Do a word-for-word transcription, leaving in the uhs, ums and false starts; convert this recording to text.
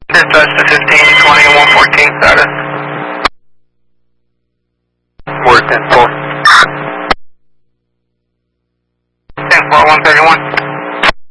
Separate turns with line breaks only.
Dispatch to fifteen twenty and one fourteen status. We're ten four. ten four, one thirty-one.